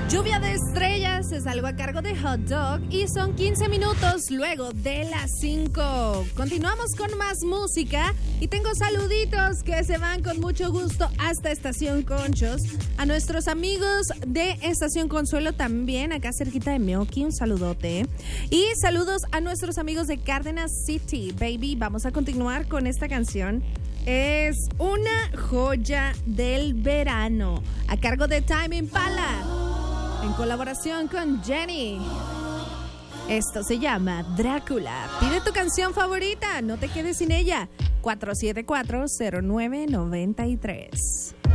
Lluvia de estrellas es algo a cargo de Hot Dog y son 15 minutos luego de las 5. Continuamos con más música y tengo saluditos que se van con mucho gusto hasta Estación Conchos. A nuestros amigos de Estación Consuelo también, acá cerquita de Meoki, un saludote. Y saludos a nuestros amigos de Cárdenas City, baby. Vamos a continuar con esta canción. Es una joya del verano a cargo de Tame Impala en colaboración con Jenny. Esto se llama Drácula. Pide tu canción favorita, no te quedes sin ella. 474-0993.